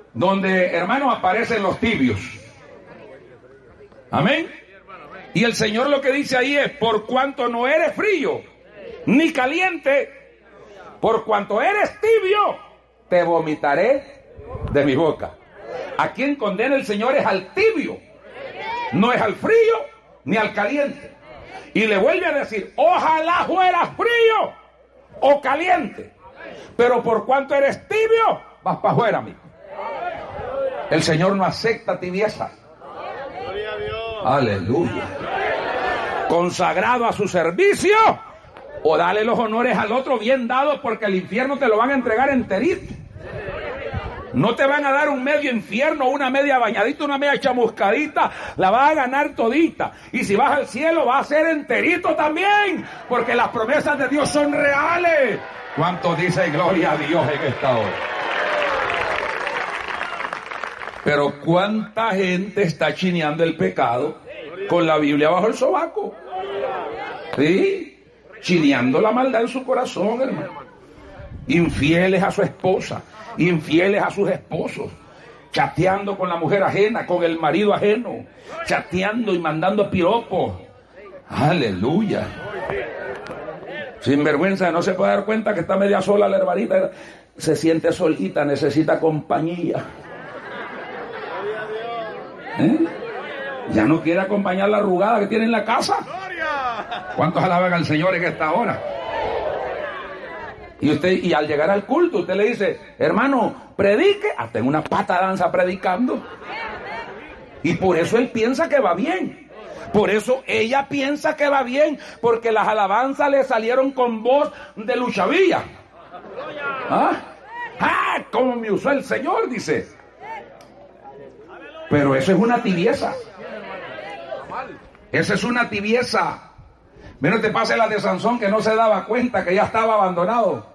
donde, hermanos, aparecen los tibios. Amén. Y el Señor lo que dice ahí es: por cuanto no eres frío ni caliente, por cuanto eres tibio, te vomitaré de mi boca. A quien condena el Señor es al tibio, no es al frío ni al caliente. Y le vuelve a decir: ojalá fueras frío o caliente, pero por cuanto eres tibio, vas para afuera, amigo. El Señor no acepta tibieza. Aleluya. Consagrado a su servicio, o dale los honores al otro bien dados, porque el infierno te lo van a entregar enterito. No te van a dar un medio infierno, una media bañadita, una media chamuscadita, la vas a ganar todita. Y si vas al cielo, va a ser enterito también, porque las promesas de Dios son reales. ¿Cuántos dicen gloria a Dios en esta hora? Pero ¿cuánta gente está chineando el pecado con la Biblia bajo el sobaco? ¿Sí? Chineando la maldad en su corazón, hermano. Infieles a su esposa, infieles a sus esposos, chateando con la mujer ajena, con el marido ajeno, chateando y mandando piropos. Aleluya. Sin vergüenza, no se puede dar cuenta que está media sola la hermanita, se siente solita, necesita compañía. Ya no quiere acompañar la arrugada que tiene en la casa. ¿Cuántos alaban al Señor en esta hora? Y al llegar al culto, usted le dice: hermano, predique. Hasta en una pata danza predicando. Y por eso él piensa que va bien. Por eso ella piensa que va bien, porque las alabanzas le salieron con voz de luchavilla. ¿Cómo me usó el Señor? Dice. Pero eso es una tibieza. Esa es una tibieza. Menos te pase la de Sansón, que no se daba cuenta que ya estaba abandonado.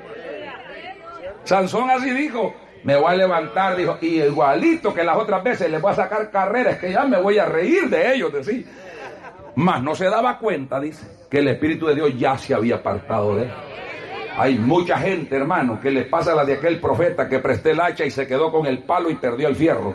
Sansón así dijo: me voy a levantar, dijo, y igualito que las otras veces le voy a sacar carreras, que ya me voy a reír de ellos, decía. Mas no se daba cuenta, dice, que el Espíritu de Dios ya se había apartado de él. Hay mucha gente, hermano, que le pasa la de aquel profeta que presté el hacha y se quedó con el palo y perdió el fierro.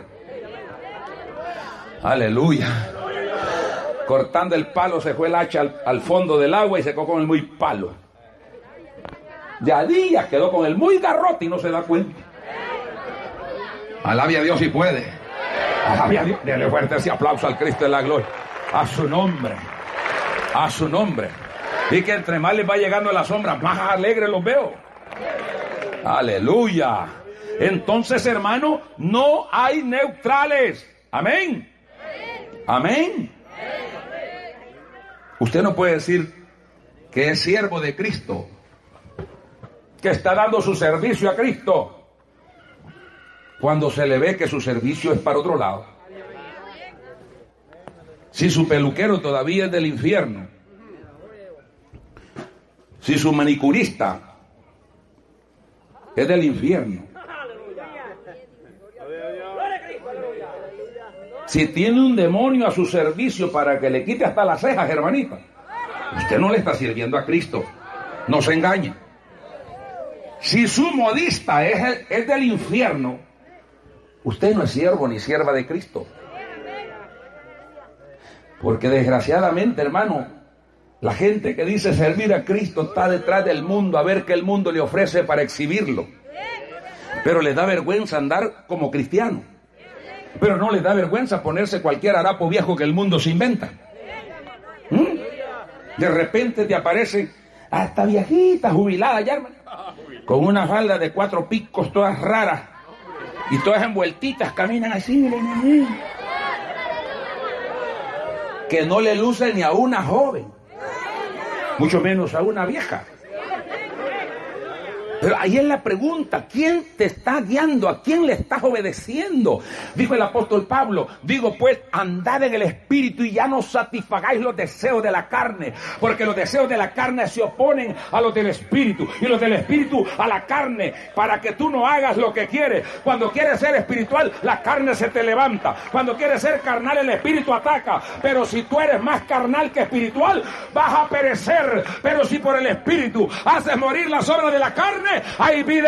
Aleluya. Cortando el palo se fue el hacha al fondo del agua y se quedó con el muy palo. De a día quedó con el muy garrote y no se da cuenta. Alabe a Dios si puede. Alabe a Dios. Dele fuerte ese aplauso al Cristo de la gloria. A su nombre. A su nombre. Y que entre más les va llegando la sombra, más alegre los veo. Aleluya. Entonces, hermano, no hay neutrales. Amén. Amén. Usted no puede decir que es siervo de Cristo, que está dando su servicio a Cristo, cuando se le ve que su servicio es para otro lado. Si su peluquero todavía es del infierno, si su manicurista es del infierno, si tiene un demonio a su servicio para que le quite hasta las cejas, hermanita, usted no le está sirviendo a Cristo. No se engañe. Si su modista es del infierno, usted no es siervo ni sierva de Cristo. Porque desgraciadamente, hermano, la gente que dice servir a Cristo está detrás del mundo a ver qué el mundo le ofrece para exhibirlo. Pero les da vergüenza andar como cristiano. Pero no les da vergüenza ponerse cualquier harapo viejo que el mundo se inventa. De repente te aparece hasta viejita, jubilada ya, hermano, con una falda de 4 picos todas raras y todas envueltitas, caminan así, que no le luce ni a una joven, mucho menos a una vieja. Pero ahí es la pregunta: ¿quién te está guiando? ¿A quién le estás obedeciendo? Dijo el apóstol Pablo: digo pues, andad en el Espíritu y ya no satisfagáis los deseos de la carne, porque los deseos de la carne se oponen a los del Espíritu, y los del Espíritu a la carne, para que tú no hagas lo que quieres. Cuando quieres ser espiritual, la carne se te levanta. Cuando quieres ser carnal, el Espíritu ataca. Pero si tú eres más carnal que espiritual, vas a perecer. Pero si por el Espíritu haces morir las obras de la carne, hay vida